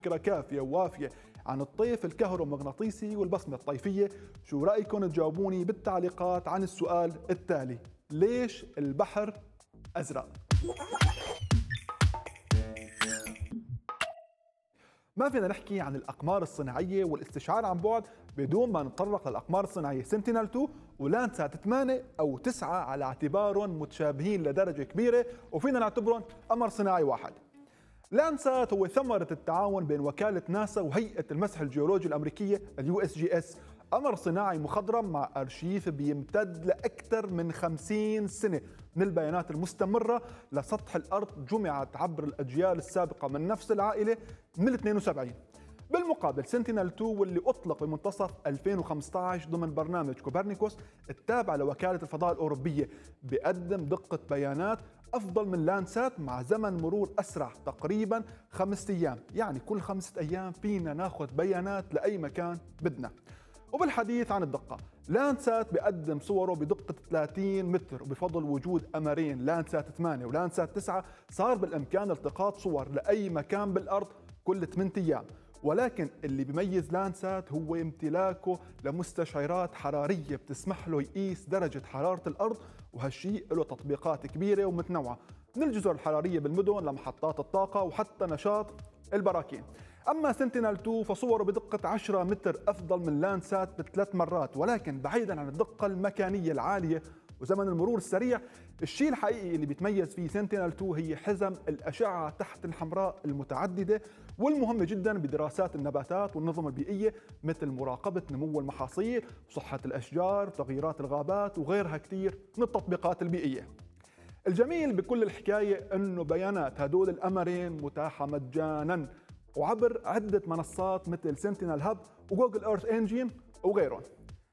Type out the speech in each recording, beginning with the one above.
فكرة كافية ووافية عن الطيف الكهرومغناطيسي والبصمة الطيفية. شو رأيكم تجاوبوني بالتعليقات عن السؤال التالي: ليش البحر أزرق؟ ما فينا نحكي عن الأقمار الصناعية والاستشعار عن بعد بدون ما نتطرق للأقمار الصناعية سنتينل 2 ولاندسات 8 أو 9 على اعتبارهم متشابهين لدرجة كبيرة وفينا نعتبرهم قمر صناعي واحد. لاندسات هو ثمرة التعاون بين وكالة ناسا وهيئة المسح الجيولوجي الأمريكية USGS، قمر صناعي مخضرم مع أرشيف بيمتد لأكثر من 50 سنة من البيانات المستمرة لسطح الأرض جمعت عبر الأجيال السابقة من نفس العائلة من 72. بالمقابل سنتينل 2 واللي أطلق بمنتصف 2015 ضمن برنامج كوبرنيكوس التابع لوكالة الفضاء الأوروبية بيقدم دقة بيانات أفضل من لاندسات مع زمن مرور أسرع تقريبا 5 أيام، يعني كل 5 أيام فينا ناخذ بيانات لأي مكان بدنا. وبالحديث عن الدقة، لاندسات بيقدم صوره بدقة 30 متر، وبفضل وجود قمرين لاندسات 8 ولاندسات 9 صار بالإمكان التقاط صور لأي مكان بالأرض كل 8 أيام. ولكن اللي بيميز لاندسات هو امتلاكه لمستشعرات حرارية بتسمح له يقيس درجة حرارة الأرض، وهالشيء له تطبيقات كبيرة ومتنوعة من الجزر الحرارية بالمدن لمحطات الطاقة وحتى نشاط البراكين. أما سنتينل 2 فصوره بدقة 10 متر أفضل من لاندسات ب3 مرات، ولكن بعيدا عن الدقة المكانية العالية وزمن المرور السريع، الشيء الحقيقي اللي بيتميز فيه سنتينل 2 هي حزم الأشعة تحت الحمراء المتعددة والمهمة جدا بدراسات النباتات والنظم البيئية، مثل مراقبة نمو المحاصيل وصحة الأشجار وتغييرات الغابات وغيرها كثير من التطبيقات البيئية. الجميل بكل الحكاية أنه بيانات هدول القمرين متاحة مجانا وعبر عدة منصات مثل سنتينل هاب وجوجل ايرث انجين وغيرهم.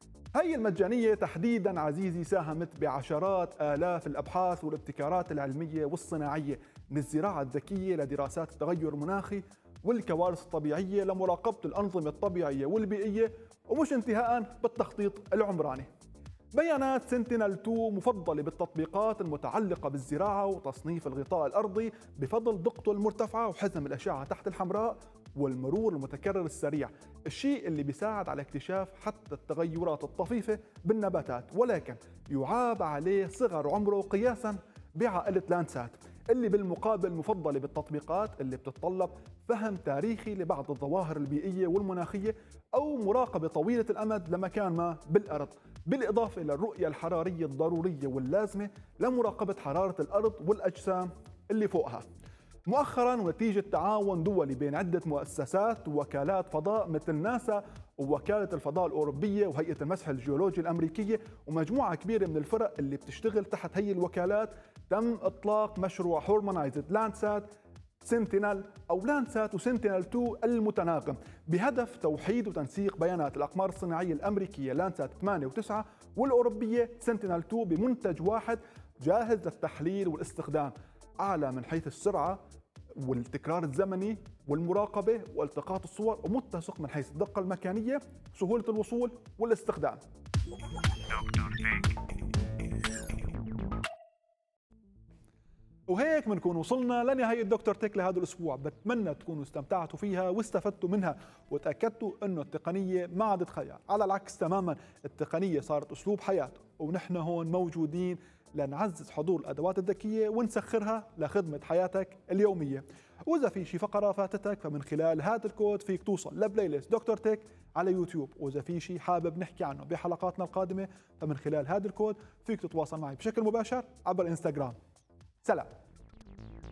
هي المجانية تحديدا عزيزي ساهمت بعشرات آلاف الأبحاث والابتكارات العلمية والصناعية، من الزراعة الذكية لدراسات التغير المناخي والكوارث الطبيعية لمراقبة الأنظمة الطبيعية والبيئية، ومش انتهاء بالتخطيط العمراني. بيانات سنتينل 2 مفضلة بالتطبيقات المتعلقة بالزراعة وتصنيف الغطاء الأرضي بفضل دقته المرتفعة وحزم الأشعة تحت الحمراء والمرور المتكرر السريع، الشيء اللي بيساعد على اكتشاف حتى التغيرات الطفيفة بالنباتات، ولكن يعاب عليه صغر عمره قياسا بعائلة لاندسات اللي بالمقابل مفضلة بالتطبيقات اللي بتتطلب فهم تاريخي لبعض الظواهر البيئية والمناخية أو مراقبة طويلة الأمد لمكان ما بالأرض، بالإضافة إلى الرؤية الحرارية الضرورية واللازمة لمراقبة حرارة الأرض والأجسام اللي فوقها. مؤخرا ونتيجة تعاون دولي بين عدة مؤسسات ووكالات فضاء مثل ناسا ووكالة الفضاء الأوروبية وهيئة المسح الجيولوجي الأمريكية ومجموعة كبيرة من الفرق اللي بتشتغل تحت هي الوكالات، تم إطلاق مشروع هورمونايزد لاندسات سنتينل أو لاندسات وسنتينل 2 المتناغم بهدف توحيد وتنسيق بيانات الأقمار الصناعية الأمريكية لاندسات 8 و9 والأوروبية سنتينل 2 بمنتج واحد جاهز للتحليل والاستخدام، أعلى من حيث السرعة والتكرار الزمني والمراقبة والتقاط الصور، ومتسق من حيث الدقة المكانية سهولة الوصول والاستخدام. وهيك بنكون وصلنا لنهاية دكتور تك لهذا الأسبوع. بتمنى تكونوا استمتعتوا فيها واستفدتوا منها وتأكدتوا أنه التقنية ما عادت خيال، على العكس تماما التقنية صارت أسلوب حياة، ونحن هون موجودين لنعزز حضور الأدوات الذكية ونسخرها لخدمة حياتك اليومية. وإذا في شي فقرة فاتتك فمن خلال هذا الكود فيك توصل لبلاي ليست دكتور تك على يوتيوب، وإذا في شي حابب نحكي عنه بحلقاتنا القادمة فمن خلال هذا الكود فيك تتواصل معي بشكل مباشر عبر انستغرام. سلام.